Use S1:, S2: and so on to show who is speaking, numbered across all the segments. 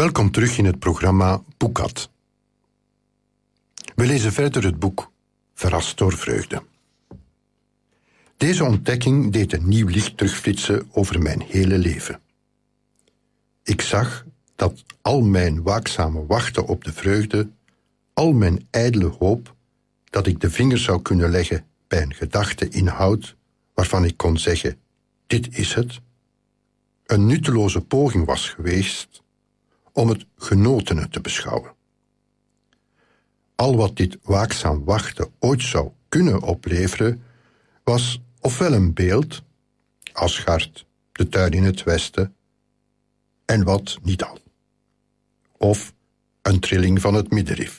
S1: Welkom terug in het programma Boekhad. We lezen verder het boek Verrast door vreugde. Deze ontdekking deed een nieuw licht terugflitsen over mijn hele leven. Ik zag dat al mijn waakzame wachten op de vreugde, al mijn ijdele hoop dat ik de vinger zou kunnen leggen bij een gedachteinhoud waarvan ik kon zeggen, dit is het, een nutteloze poging was geweest om het genotene te beschouwen. Al wat dit waakzaam wachten ooit zou kunnen opleveren, was ofwel een beeld, Asgard, de tuin in het westen, en wat niet al, of een trilling van het middenrif.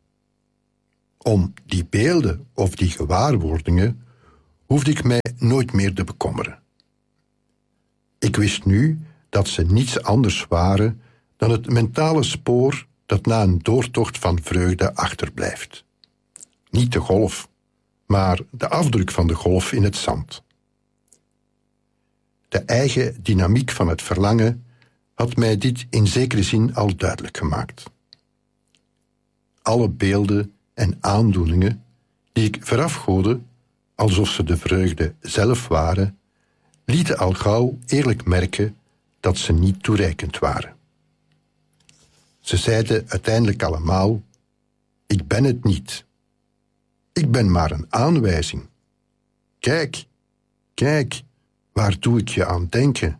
S1: Om die beelden of die gewaarwordingen hoefde ik mij nooit meer te bekommeren. Ik wist nu dat ze niets anders waren dan het mentale spoor dat na een doortocht van vreugde achterblijft. Niet de golf, maar de afdruk van de golf in het zand. De eigen dynamiek van het verlangen had mij dit in zekere zin al duidelijk gemaakt. Alle beelden en aandoeningen die ik verafgoodde, alsof ze de vreugde zelf waren, lieten al gauw eerlijk merken dat ze niet toereikend waren. Ze zeiden uiteindelijk allemaal, ik ben het niet. Ik ben maar een aanwijzing. Kijk, kijk, waar doe ik je aan denken?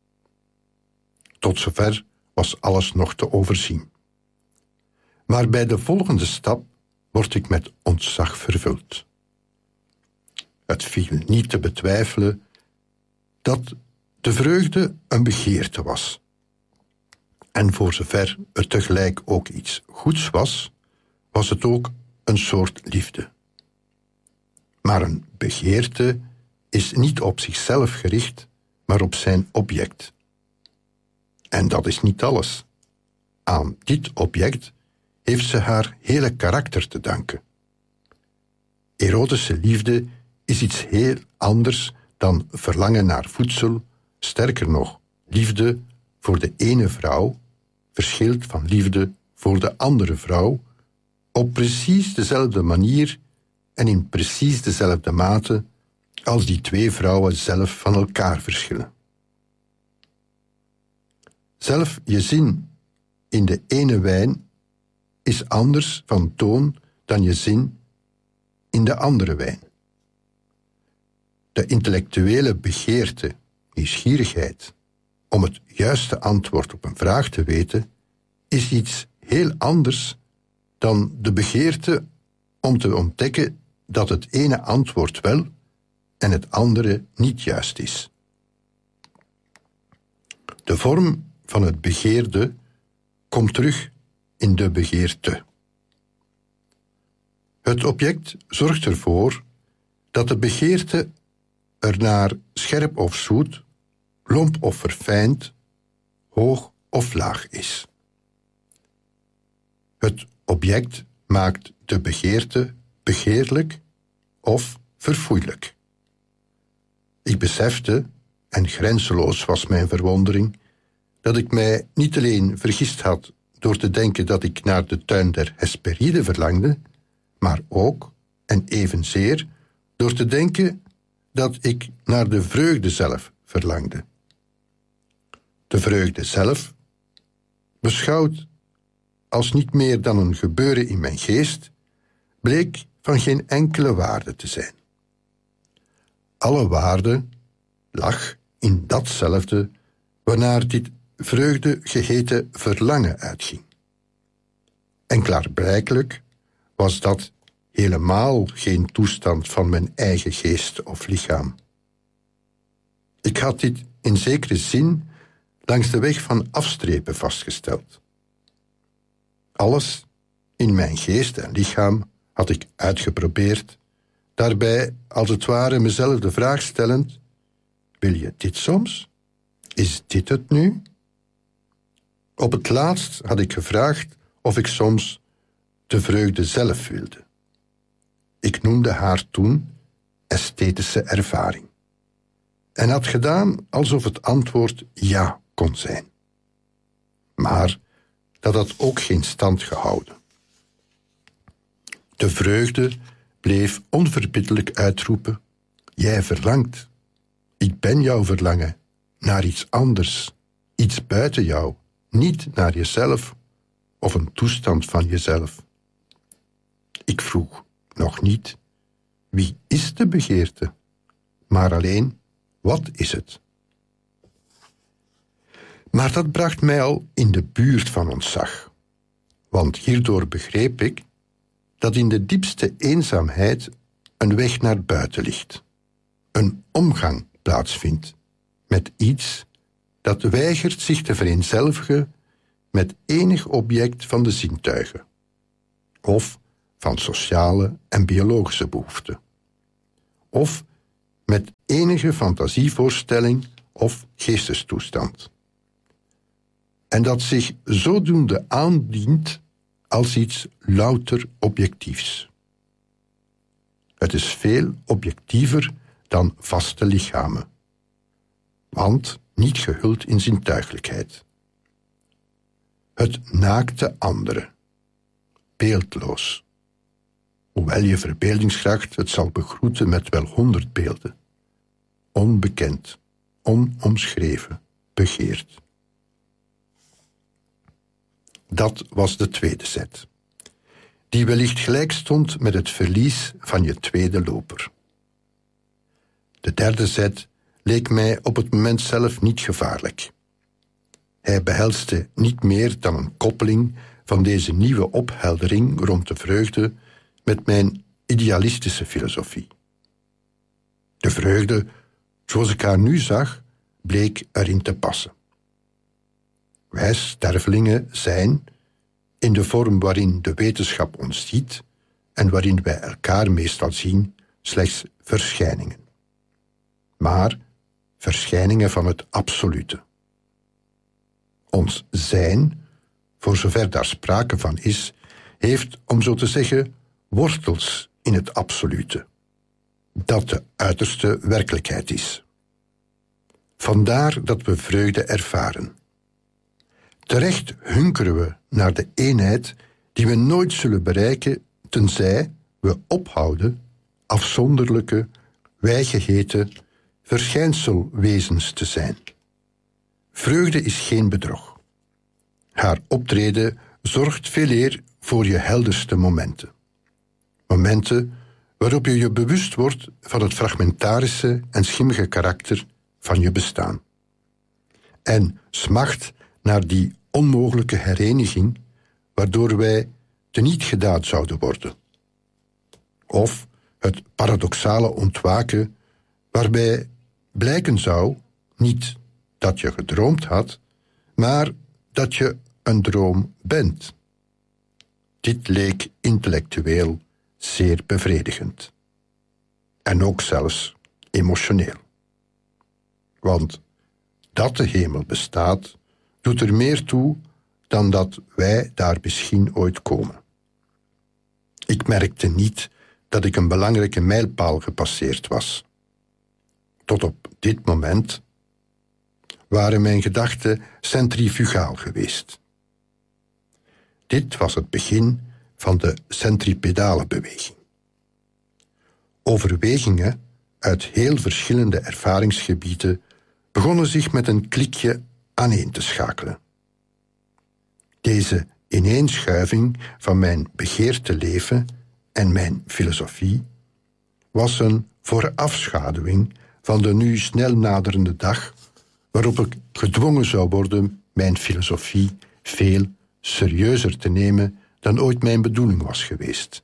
S1: Tot zover was alles nog te overzien. Maar bij de volgende stap word ik met ontzag vervuld. Het viel niet te betwijfelen dat de vreugde een begeerte was. En voor zover er tegelijk ook iets goeds was, was het ook een soort liefde. Maar een begeerte is niet op zichzelf gericht, maar op zijn object. En dat is niet alles. Aan dit object heeft ze haar hele karakter te danken. Erotische liefde is iets heel anders dan verlangen naar voedsel, sterker nog, liefde voor de ene vrouw verschilt van liefde voor de andere vrouw op precies dezelfde manier en in precies dezelfde mate als die twee vrouwen zelf van elkaar verschillen. Zelf je zin in de ene wijn is anders van toon dan je zin in de andere wijn. De intellectuele begeerte, nieuwsgierigheid, om het juiste antwoord op een vraag te weten, is iets heel anders dan de begeerte om te ontdekken dat het ene antwoord wel en het andere niet juist is. De vorm van het begeerde komt terug in de begeerte. Het object zorgt ervoor dat de begeerte ernaar scherp of zoet, lomp of verfijnd, hoog of laag is. Het object maakt de begeerte begeerlijk of verfoeilijk. Ik besefte, en grenzeloos was mijn verwondering, dat ik mij niet alleen vergist had door te denken dat ik naar de tuin der Hesperide verlangde, maar ook, en evenzeer, door te denken dat ik naar de vreugde zelf verlangde. De vreugde zelf, beschouwd als niet meer dan een gebeuren in mijn geest, bleek van geen enkele waarde te zijn. Alle waarde lag in datzelfde waarnaar dit vreugde geheten verlangen uitging. En klaarblijkelijk was dat helemaal geen toestand van mijn eigen geest of lichaam. Ik had dit in zekere zin langs de weg van afstrepen vastgesteld. Alles in mijn geest en lichaam had ik uitgeprobeerd, daarbij als het ware mezelf de vraag stellend, wil je dit soms? Is dit het nu? Op het laatst had ik gevraagd of ik soms de vreugde zelf wilde. Ik noemde haar toen esthetische ervaring. En had gedaan alsof het antwoord ja kon zijn. Maar dat had ook geen stand gehouden. De vreugde bleef onverbiddelijk uitroepen: jij verlangt. Ik ben jouw verlangen, naar iets anders, iets buiten jou, niet naar jezelf of een toestand van jezelf. Ik vroeg nog niet: wie is de begeerte? Maar alleen: wat is het? Maar dat bracht mij al in de buurt van ontzag, want hierdoor begreep ik dat in de diepste eenzaamheid een weg naar buiten ligt, een omgang plaatsvindt met iets dat weigert zich te vereenzelvigen met enig object van de zintuigen, of van sociale en biologische behoeften, of met enige fantasievoorstelling of geestestoestand. En dat zich zodoende aandient als iets louter objectiefs. Het is veel objectiever dan vaste lichamen, want niet gehuld in zintuigelijkheid. Het naakte andere, beeldloos, hoewel je verbeeldingskracht het zal begroeten met wel 100 beelden, onbekend, onomschreven, begeerd. Dat was de tweede zet, die wellicht gelijk stond met het verlies van je tweede loper. De derde zet leek mij op het moment zelf niet gevaarlijk. Hij behelste niet meer dan een koppeling van deze nieuwe opheldering rond de vreugde met mijn idealistische filosofie. De vreugde, zoals ik haar nu zag, bleek erin te passen. Wij stervelingen zijn, in de vorm waarin de wetenschap ons ziet en waarin wij elkaar meestal zien, slechts verschijningen. Maar verschijningen van het absolute. Ons zijn, voor zover daar sprake van is, heeft, om zo te zeggen, wortels in het absolute, dat de uiterste werkelijkheid is. Vandaar dat we vreugde ervaren. Terecht hunkeren we naar de eenheid die we nooit zullen bereiken, tenzij we ophouden afzonderlijke, wijgeheten verschijnselwezens te zijn. Vreugde is geen bedrog. Haar optreden zorgt veeleer voor je helderste momenten. Momenten waarop je je bewust wordt van het fragmentarische en schimmige karakter van je bestaan. En smacht naar die onmogelijke hereniging waardoor wij teniet gedaan zouden worden. Of het paradoxale ontwaken waarbij blijken zou niet dat je gedroomd had, maar dat je een droom bent. Dit leek intellectueel zeer bevredigend. En ook zelfs emotioneel. Want dat de hemel bestaat, doet er meer toe dan dat wij daar misschien ooit komen. Ik merkte niet dat ik een belangrijke mijlpaal gepasseerd was. Tot op dit moment waren mijn gedachten centrifugaal geweest. Dit was het begin van de centripedale beweging. Overwegingen uit heel verschillende ervaringsgebieden begonnen zich met een klikje aaneen te schakelen. Deze ineenschuiving van mijn begeerte leven en mijn filosofie was een voorafschaduwing van de nu snel naderende dag waarop ik gedwongen zou worden mijn filosofie veel serieuzer te nemen dan ooit mijn bedoeling was geweest.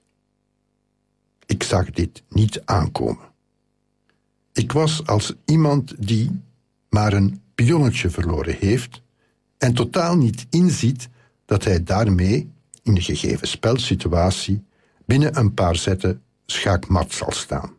S1: Ik zag dit niet aankomen. Ik was als iemand die maar een pionnetje verloren heeft en totaal niet inziet dat hij daarmee in de gegeven spelsituatie binnen een paar zetten schaakmat zal staan.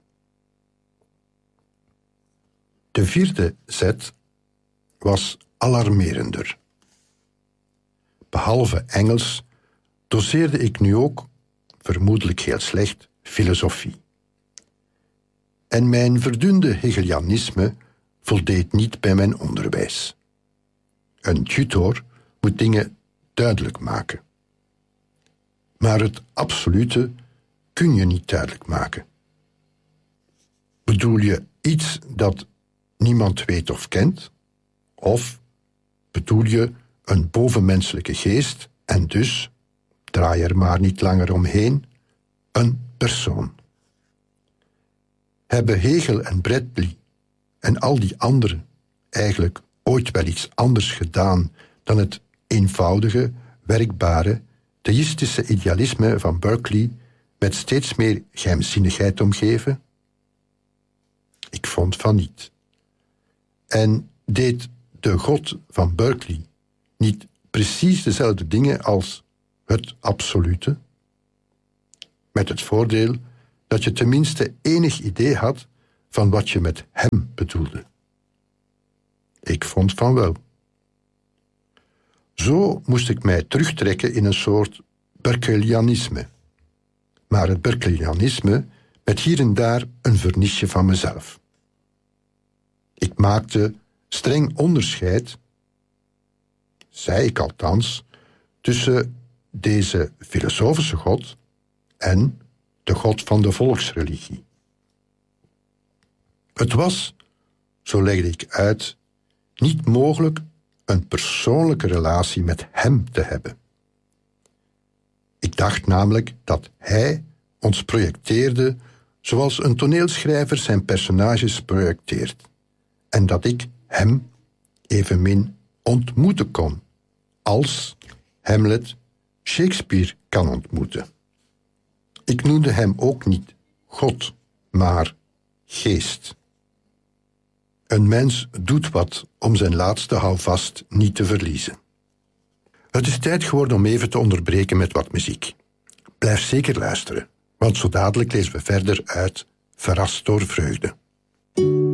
S1: De vierde zet was alarmerender. Behalve Engels doseerde ik nu ook, vermoedelijk heel slecht, filosofie. En mijn verdunde Hegelianisme voldeed niet bij mijn onderwijs. Een tutor moet dingen duidelijk maken. Maar het absolute kun je niet duidelijk maken. Bedoel je iets dat niemand weet of kent? Of bedoel je een bovenmenselijke geest en dus, draai er maar niet langer omheen, een persoon? Hebben Hegel en Bradley en al die anderen eigenlijk ooit wel iets anders gedaan dan het eenvoudige, werkbare, theïstische idealisme van Berkeley met steeds meer geheimzinnigheid omgeven? Ik vond van niet. En deed de God van Berkeley niet precies dezelfde dingen als het absolute? Met het voordeel dat je tenminste enig idee had van wat je met hem bedoelde. Ik vond van wel. Zo moest ik mij terugtrekken in een soort Berkeleyanisme. Maar het Berkeleyanisme met hier en daar een vernisje van mezelf. Ik maakte streng onderscheid, zei ik althans, tussen deze filosofische God en de God van de volksreligie. Het was, zo legde ik uit, niet mogelijk een persoonlijke relatie met hem te hebben. Ik dacht namelijk dat hij ons projecteerde zoals een toneelschrijver zijn personages projecteert, en dat ik hem evenmin ontmoeten kon als Hamlet Shakespeare kan ontmoeten. Ik noemde hem ook niet God, maar geest. Een mens doet wat om zijn laatste houvast niet te verliezen. Het is tijd geworden om even te onderbreken met wat muziek. Blijf zeker luisteren, want zo dadelijk lezen we verder uit Verrast door vreugde.